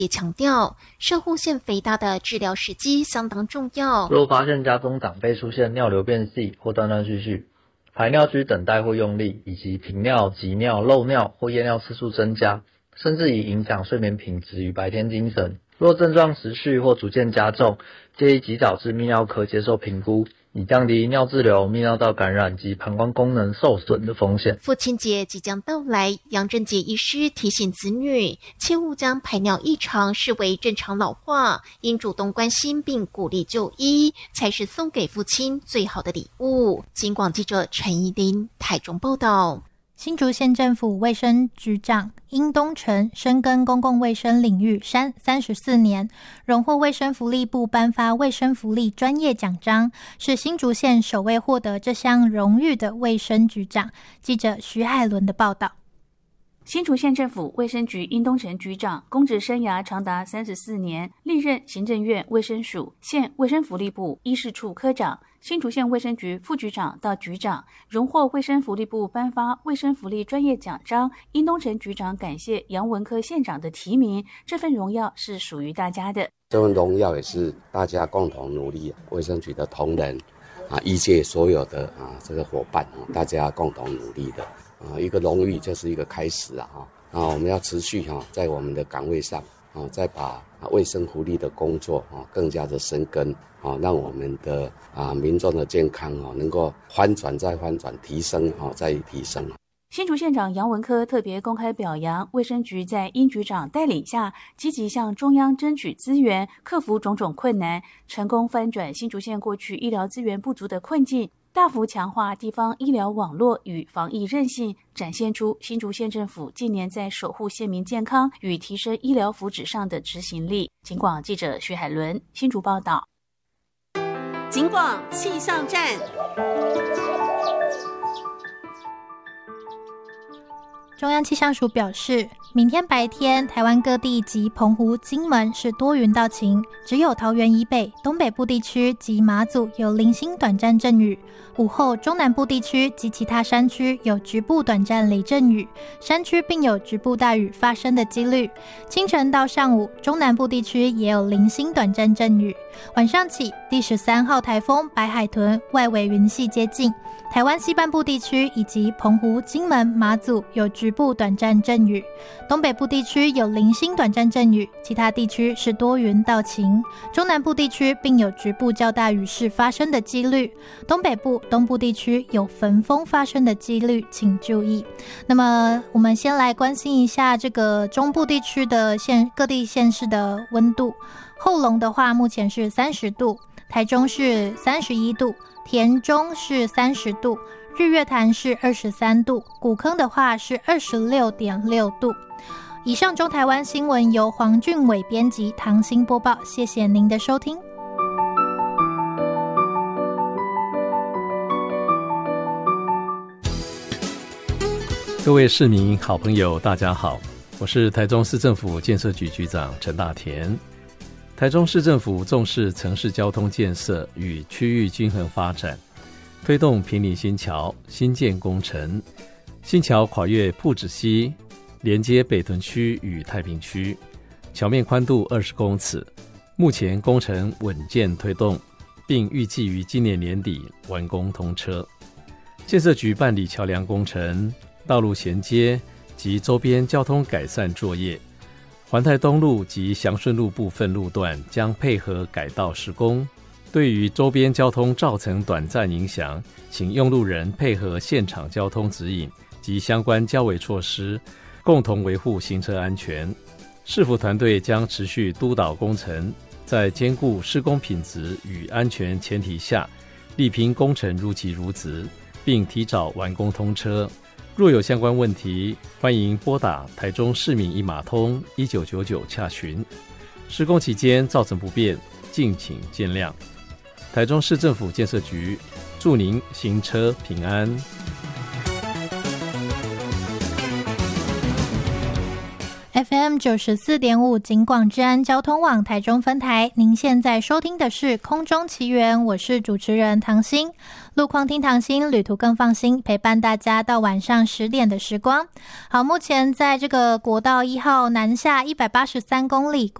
也强调，摄护腺肥大的治疗时机相当重要。 若发现家中长辈出现尿流变细或断断续续，排尿需等待或用力，以及频尿、急尿、漏尿或夜尿次数增加，甚至已影响睡眠品质与白天精神。若症状持续或逐渐加重，建议及早至泌尿科接受评估，以降低尿滞留、泌尿道感染及膀胱功能受损的风险。 父亲节即将到来，杨正杰医师提醒子女，切勿将排尿异常视为正常老化，应主动关心并鼓励就医，才是送给父亲最好的礼物。警广记者陈怡琳台中报道。 新竹县政府卫生局长殷东成深耕公共卫生领域34年，荣获卫生福利部颁发卫生福利专业奖章，是新竹县首位获得这项荣誉的卫生局长。记者徐海伦的报道。 新竹县政府卫生局殷东成局长公职生涯长达34年，历任行政院卫生署、县卫生福利部医事处科长、新竹县卫生局副局长到局长，荣获卫生福利部颁发卫生福利专业奖章。殷东成局长感谢杨文科县长的提名，这份荣耀是属于大家的。 这份荣耀也是大家共同努力，卫生局的同仁医界所有的这个伙伴大家共同努力的一个荣誉就是一个开始我们要持续在我们的岗位上再把卫生福利的工作更加的深耕让我们的民众的健康能够翻转再翻转，提升再提升。 新竹县长杨文科特别公开表扬卫生局在殷局长带领下，积极向中央争取资源，克服种种困难，成功翻转新竹县过去医疗资源不足的困境，大幅强化地方医疗网络与防疫韧性，展现出新竹县政府近年在守护县民健康与提升医疗福祉上的执行力。警广记者徐海伦新竹报道。 警广气象站。 中央气象署表示，明天白天台湾各地及澎湖、金门是多云到晴，只有桃园以北、东北部地区及马祖有零星短暂阵雨。午后中南部地区及其他山区有局部短暂雷阵雨，山区并有局部大雨发生的几率。清晨到上午，中南部地区也有零星短暂阵雨。晚上起，第13号台风白海豚外围云系接近台湾西半部地区以及澎湖、金门、马祖有局部短暂阵雨，东北部地区有零星短暂阵雨，其他地区是多云到晴。中南部地区并有局部较大雨势发生的几率，东北部、东部地区有焚风发生的几率，请注意。那么我们先来关心一下这个中部地区的各地县市的温度。后龙的话目前是30度，台中是31度，田中是30度，日月潭是23度，古坑的话是26.6度。以上中台湾新闻由黄俊伟编辑，唐欣播报，谢谢您的收听。 各位市民好朋友大家好，我是台中市政府建设局局长陈大田。台中市政府重视城市交通建设与区域均衡发展，推动坪林新桥新建工程。新桥跨越朴子溪，连接北屯区与太平区，桥面宽度20公尺，目前工程稳健推动，并预计于今年年底完工通车。建设局办理桥梁工程、道路衔接及周边交通改善作业。环泰东路及祥顺路部分路段将配合改道施工，对于周边交通造成短暂影响，请用路人配合现场交通指引及相关交维措施，共同维护行车安全。市府团队将持续督导工程，在兼顾施工品质与安全前提下，力拼工程如期如职，并提早完工通车。若有相关问题，欢迎拨打台中市民一码通1999洽询。施工期间造成不便，敬请见谅。台中市政府建设局祝您行车平安。 FM FM 94.5警广治安交通网台中分台，您现在收听的是空中奇缘，我是主持人唐心。路况听唐心，旅途更放心，陪伴大家到晚上10点的时光。好，目前在这个国道1号南下183公里。